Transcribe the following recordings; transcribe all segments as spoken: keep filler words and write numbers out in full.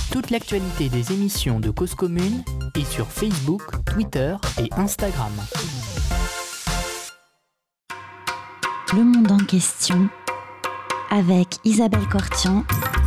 Toute l'actualité des émissions de Cause Commune est sur Facebook, Twitter et Instagram. Le monde en question avec Isabelle Cortian.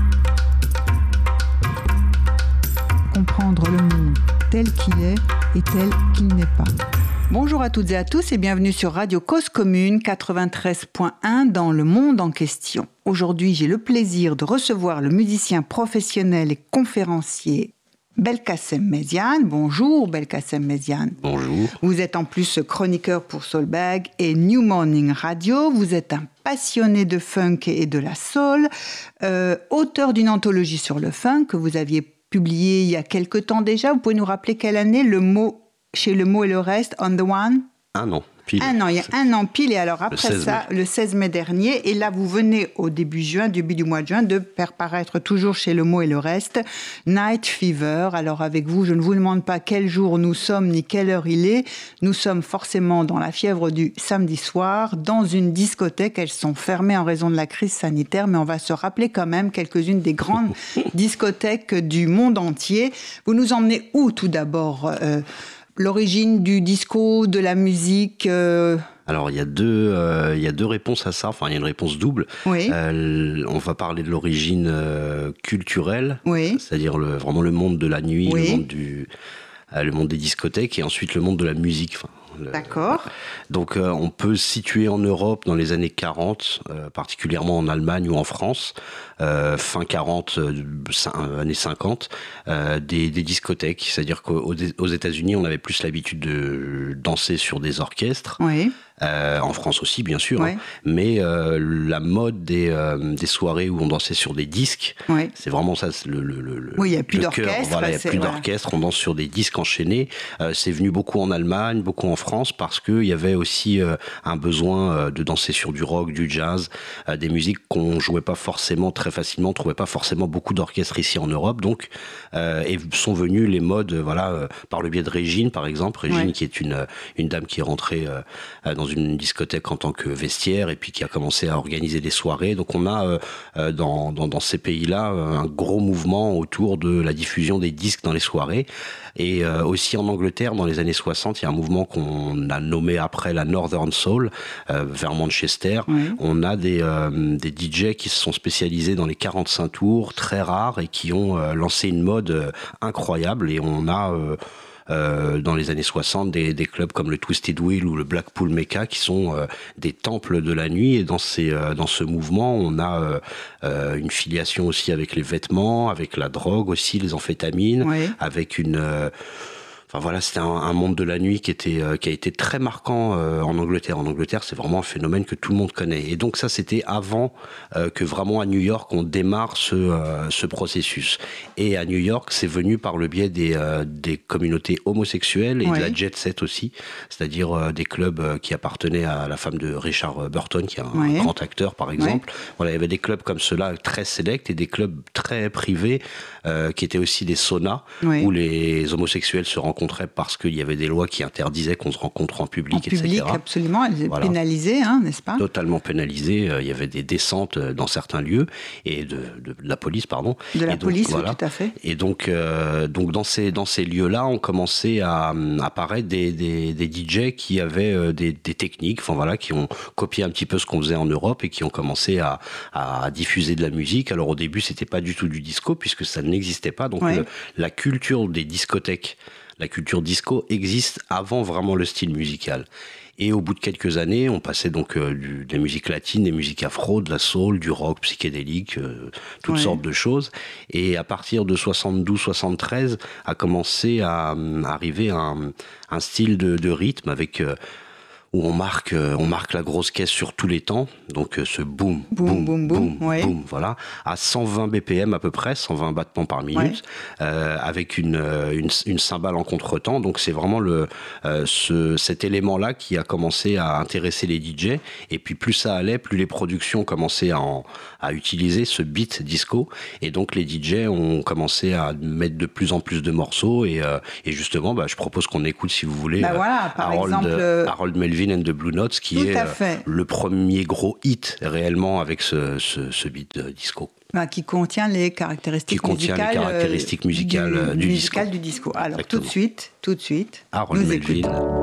Comprendre le monde tel qu'il est et tel qu'il n'est pas. Bonjour à toutes et à tous et bienvenue sur Radio Cause Commune quatre-vingt-treize point un dans le monde en question. Aujourd'hui, j'ai le plaisir de recevoir le musicien professionnel et conférencier Belkacem Méziane. Bonjour Belkacem Méziane. Bonjour. Vous êtes en plus chroniqueur pour Soulbag et New Morning Radio. Vous êtes un passionné de funk et de la soul, euh, auteur d'une anthologie sur le funk que vous aviez publiée il y a quelque temps déjà. Vous pouvez nous rappeler quelle année le mot chez Le Mot et le Reste, On the One? Un an, pile. Un an, il y a un an pile. Et alors après le ça, mai. le seize mai dernier, et là vous venez au début juin, début du mois de juin, de faire paraître toujours chez Le Mot et le Reste, Night Fever. Alors avec vous, je ne vous demande pas quel jour nous sommes ni quelle heure il est. Nous sommes forcément dans la fièvre du samedi soir, dans une discothèque. Elles sont fermées en raison de la crise sanitaire, mais on va se rappeler quand même quelques-unes des grandes discothèques du monde entier. Vous nous emmenez où tout d'abord euh, L'origine du disco, de la musique euh... Alors, il y a deux, euh, il y a deux réponses à ça. Enfin, il y a une réponse double. Oui. Euh, on va parler de l'origine euh, culturelle, oui. c'est-à-dire le, vraiment le monde de la nuit, oui. le monde du, euh, le monde des discothèques, et ensuite le monde de la musique. Enfin, le, D'accord. Donc, euh, on peut se situer en Europe dans les années quarante, euh, particulièrement en Allemagne ou en France, euh, fin quarante, euh, années cinquante, euh, des, des discothèques. C'est-à-dire qu'aux aux États-Unis, on avait plus l'habitude de danser sur des orchestres. Oui. Euh, en France aussi, bien sûr, ouais. hein. mais euh, la mode des, euh, des soirées où on dansait sur des disques, ouais. c'est vraiment ça, c'est le, le, le, oui, il n'y a plus le d'orchestre. Cœur, voilà, il n'y a plus voilà. d'orchestre, on danse sur des disques enchaînés. Euh, c'est venu beaucoup en Allemagne, beaucoup en France, parce qu'il y avait aussi euh, un besoin euh, de danser sur du rock, du jazz, euh, des musiques qu'on ne jouait pas forcément très facilement, on ne trouvait pas forcément beaucoup d'orchestres ici en Europe, donc euh, et sont venus les modes, voilà, euh, par le biais de Régine, par exemple, Régine ouais. qui est une, une dame qui est rentrée euh, dans une discothèque en tant que vestiaire et puis qui a commencé à organiser des soirées. Donc on a euh, dans, dans, dans ces pays-là un gros mouvement autour de la diffusion des disques dans les soirées. Et euh, aussi en Angleterre, dans les années soixante, il y a un mouvement qu'on a nommé après la Northern Soul, euh, vers Manchester. Oui. On a des, euh, des D J qui se sont spécialisés dans les quarante-cinq tours, très rares, et qui ont euh, lancé une mode euh, incroyable. Et on a... Euh, Euh, dans les années soixante, des, des clubs comme le Twisted Wheel ou le Blackpool Mecca qui sont euh, des temples de la nuit. Et dans, ces, euh, dans ce mouvement, on a euh, euh, une filiation aussi avec les vêtements, avec la drogue aussi, les amphétamines, oui. avec une... Euh, Enfin voilà, c'était un, un monde de la nuit qui était euh, qui a été très marquant euh, en Angleterre. En Angleterre, c'est vraiment un phénomène que tout le monde connaît. Et donc ça, c'était avant euh, que vraiment à New York on démarre ce euh, ce processus. Et à New York, c'est venu par le biais des euh, des communautés homosexuelles et oui. de la jet set aussi, c'est-à-dire euh, des clubs euh, qui appartenaient à la femme de Richard Burton, qui est un oui. grand acteur par exemple. Oui. Voilà, il y avait des clubs comme ceux-là très sélects et des clubs très privés euh, qui étaient aussi des saunas oui. où les homosexuels se rencontraient parce qu'il y avait des lois qui interdisaient qu'on se rencontre en public, en et cetera. En public, absolument, elles étaient voilà. pénalisées, hein, n'est-ce pas ? Totalement pénalisées. Il y avait des descentes dans certains lieux, et de, de, de la police, pardon. De la et donc, police, voilà. oui, tout à fait. Et donc, euh, donc dans ces, dans ces lieux-là, on commençait à apparaître des, des, des D J qui avaient des, des techniques, enfin voilà, qui ont copié un petit peu ce qu'on faisait en Europe et qui ont commencé à, à diffuser de la musique. Alors au début, c'était pas du tout du disco, puisque ça n'existait pas. Donc ouais. le, la culture des discothèques, la culture disco existe avant vraiment le style musical. Et au bout de quelques années, on passait donc euh, du, de la musique latine, des musiques afro, de la soul, du rock psychédélique, euh, toutes ouais. sortes de choses. Et à partir de soixante-douze soixante-treize, a commencé à, à arriver un, un style de, de rythme avec... Euh, où on marque, on marque la grosse caisse sur tous les temps, donc ce boum, boum, boum, boum, boum, ouais. boum, voilà, à cent vingt B P M à peu près, cent vingt battements par minute, ouais. euh, avec une, une, une cymbale en contretemps. Donc c'est vraiment le, euh, ce, cet élément-là qui a commencé à intéresser les D J. Et puis plus ça allait, plus les productions commençaient à, en, à utiliser ce beat disco. Et donc les D J ont commencé à mettre de plus en plus de morceaux. Et, euh, et justement, bah, je propose qu'on écoute, si vous voulez, bah voilà, par Harold, exemple, Harold Melvin and the Blue Notes, qui Tout est à fait. le premier gros hit réellement avec ce, ce, ce beat de disco. Bah, qui contient les caractéristiques qui contient musicales, les caractéristiques musicales euh, du, du, musicales du discours. Alors Exactement. tout de suite, tout de suite, Aaron nous Melville. écoutons.